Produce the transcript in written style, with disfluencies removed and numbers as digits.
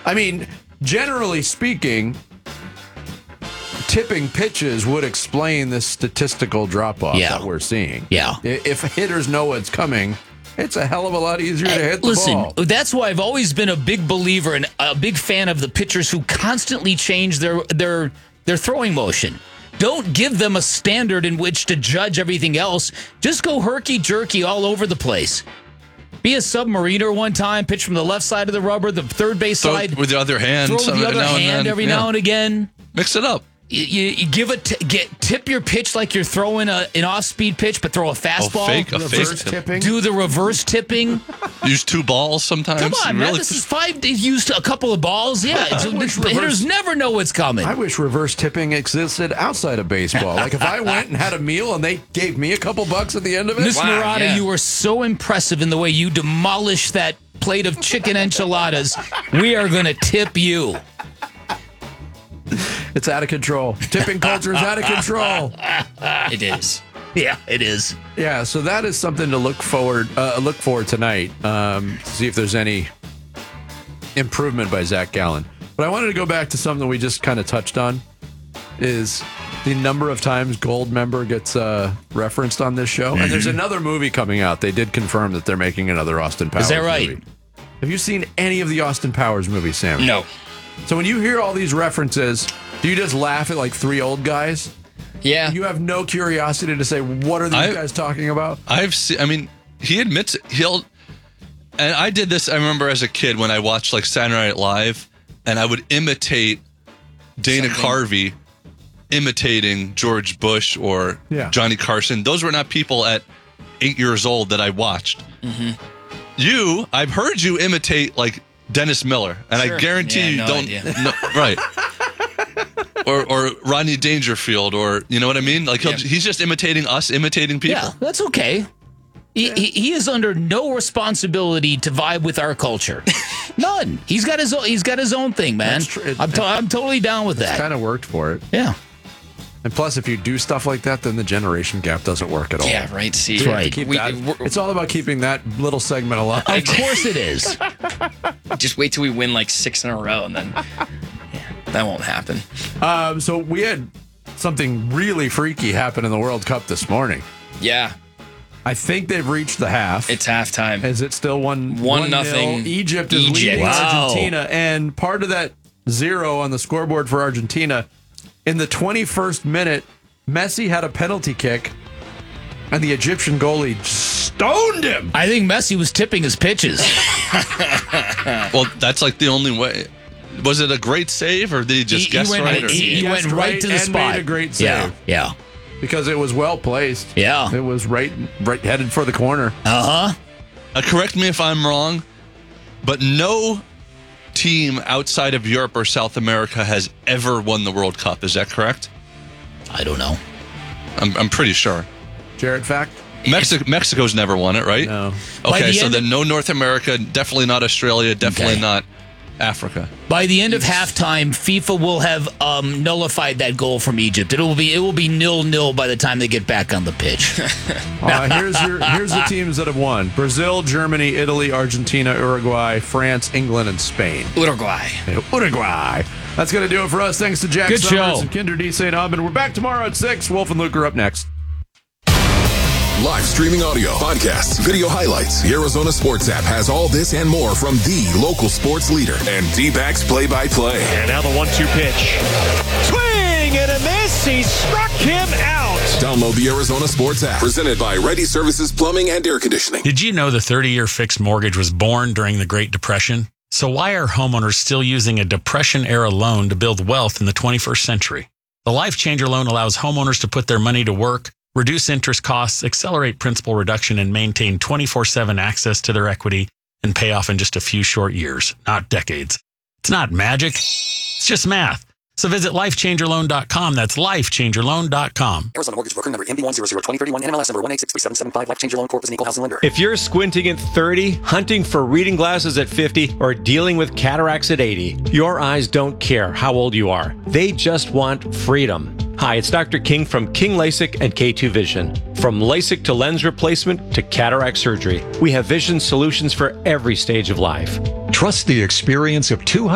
I mean, generally speaking, tipping pitches would explain this statistical drop-off that we're seeing. Yeah. If hitters know what's coming, it's a hell of a lot easier to hit the ball. Listen, that's why I've always been a big believer and a big fan of the pitchers who constantly change their throwing motion. Don't give them a standard in which to judge everything else. Just go herky-jerky all over the place. Be a submariner one time, pitch from the left side of the rubber, the third base side. With the other hand. Throw with the other hand every now and again. Mix it up. You give tip your pitch like you're throwing an off-speed pitch, but throw a fastball. Fake tipping. Do the reverse tipping. Use 2 balls sometimes. Come on, man. This is 5 days. Used a couple of balls. Yeah, hitters never know what's coming. I wish reverse tipping existed outside of baseball. Like if I went and had a meal and they gave me a couple bucks at the end of it. Miss Murata, you were so impressive in the way you demolished that plate of chicken enchiladas. We are going to tip you. It's out of control. Tipping culture is out of control. It is. Yeah, it is. Yeah, so that is something to look for tonight. See if there's any improvement by Zach Gallen. But I wanted to go back to something we just kind of touched on, is the number of times Goldmember gets referenced on this show. And there's another movie coming out. They did confirm that they're making another Austin Powers movie. Is that right? Movie. Have you seen any of the Austin Powers movies, Sam? No. So when you hear all these references, do you just laugh at like 3 old guys? Yeah. You have no curiosity to say, what are these guys talking about? He admits and I did this, I remember as a kid when I watched like Saturday Night Live, and I would imitate Dana Carvey imitating George Bush or Johnny Carson. Those were not people at 8 years old that I watched. Mm-hmm. I've heard you imitate like Dennis Miller, and I guarantee you don't. No, right. Or Rodney Dangerfield, or you know what I mean? Like he's just imitating us, imitating people. Yeah, that's okay. He is under no responsibility to vibe with our culture. None. He's got his own thing, man. I'm totally down with that. It's kind of worked for it. Yeah. And plus, if you do stuff like that, then the generation gap doesn't work at all. Yeah, right. See, right. It's all about keeping that little segment alive. Of course it is. Just wait till we win like 6 in a row, and then that won't happen. So we had something really freaky happen in the World Cup this morning. Yeah. I think they've reached the half. It's halftime. Is it still 1-0? Egypt is Egypt. leading Wow. Argentina, and part of that 0 on the scoreboard for Argentina, in the 21st minute, Messi had a penalty kick, and the Egyptian goalie stoned him. I think Messi was tipping his pitches. Well, that's like the only way. Was it a great save, or did he just guess right? He went right to the spot. Made a great save. Yeah. Because it was well placed. Yeah. It was right headed for the corner. Correct me if I'm wrong, but no team outside of Europe or South America has ever won the World Cup. Is that correct? I don't know. I'm pretty sure. Jared, fact? Mexico's never won it, right? No. Okay, so then no North America, definitely not Australia, definitely not Africa. By the end of halftime, FIFA will have nullified that goal from Egypt. It will be 0-0 by the time they get back on the pitch. Here's the teams that have won: Brazil, Germany, Italy, Argentina, Uruguay, France, England, and Spain. Uruguay. That's going to do it for us. Thanks to Jack Good Summers show. and Kinder D. St. Aubin. We're back tomorrow at 6. Wolf and Luke are up next. Live streaming audio, podcasts, video highlights. The Arizona Sports app has all this and more from the local sports leader. And D-backs play-by-play. And now the 1-2 pitch. Swing and a miss. He struck him out. Download the Arizona Sports app. Presented by Ready Services Plumbing and Air Conditioning. Did you know the 30-year fixed mortgage was born during the Great Depression? So why are homeowners still using a Depression-era loan to build wealth in the 21st century? The Life Changer loan allows homeowners to put their money to work, reduce interest costs, accelerate principal reduction, and maintain 24/7 access to their equity and pay off in just a few short years, not decades. It's not magic. It's just math. So visit lifechangerloan.com. That's lifechangerloan.com. Arizona Mortgage Broker number MB1002031, NMLS number 1863775. Life Changer Loan Corp is an equal housing lender. If you're squinting at 30, hunting for reading glasses at 50, or dealing with cataracts at 80, your eyes don't care how old you are. They just want freedom. Hi, it's Dr. King from King LASIK and K2 Vision. From LASIK to lens replacement to cataract surgery, we have vision solutions for every stage of life. Trust the experience of 200